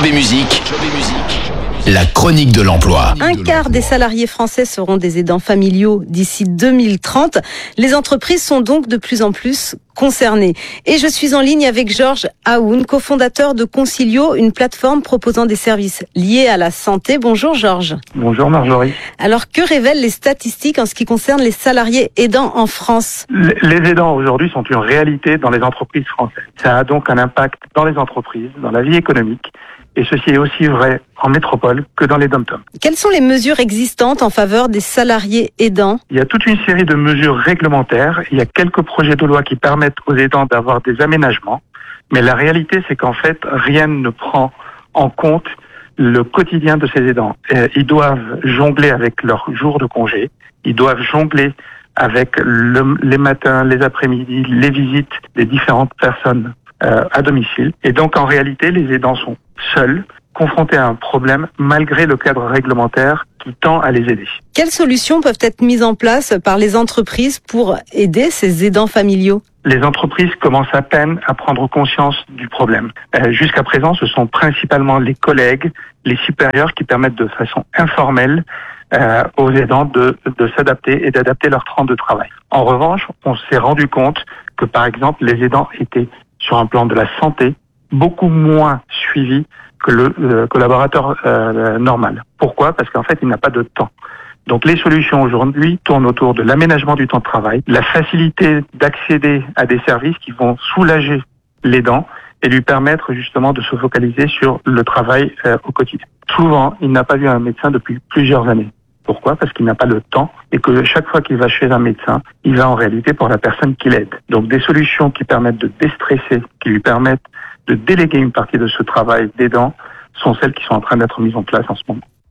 Job et musique, la chronique de l'emploi. Un quart des salariés français seront des aidants familiaux d'ici 2030. Les entreprises sont donc de plus en plus concernées. Et je suis en ligne avec Georges Aoun, cofondateur de Concilio, une plateforme proposant des services liés à la santé. Bonjour Georges. Bonjour Marjorie. Alors que révèlent les statistiques en ce qui concerne les salariés aidants en France ? Les aidants aujourd'hui sont une réalité dans les entreprises françaises. Ça a donc un impact dans les entreprises, dans la vie économique. Et ceci est aussi vrai en métropole que dans les dom-toms. Quelles sont les mesures existantes en faveur des salariés aidants ? Il y a toute une série de mesures réglementaires. Il y a quelques projets de loi qui permettent aux aidants d'avoir des aménagements. Mais la réalité, c'est qu'en fait, rien ne prend en compte le quotidien de ces aidants. Ils doivent jongler avec leurs jours de congé. Ils doivent jongler avec les matins, les après-midi, les visites des différentes personnes à domicile. Et donc, en réalité, les aidants sont seuls, confrontés à un problème, malgré le cadre réglementaire qui tend à les aider. Quelles solutions peuvent être mises en place par les entreprises pour aider ces aidants familiaux ? Les entreprises commencent à peine à prendre conscience du problème. Jusqu'à présent, ce sont principalement les collègues, les supérieurs qui permettent de façon informelle aux aidants de s'adapter et d'adapter leur temps de travail. En revanche, on s'est rendu compte que, par exemple, les aidants étaient, sur un plan de la santé, beaucoup moins suivis que le collaborateur normal. Pourquoi ? Parce qu'en fait, il n'a pas de temps. Donc les solutions aujourd'hui tournent autour de l'aménagement du temps de travail, la facilité d'accéder à des services qui vont soulager l'aidant et lui permettre justement de se focaliser sur le travail au quotidien. Souvent, il n'a pas vu un médecin depuis plusieurs années. Pourquoi ? Parce qu'il n'a pas le temps et que chaque fois qu'il va chez un médecin, il va en réalité pour la personne qui l'aide. Donc des solutions qui permettent de déstresser, qui lui permettent de déléguer une partie de ce travail d'aidant sont celles qui sont en train d'être mises en place en ce moment.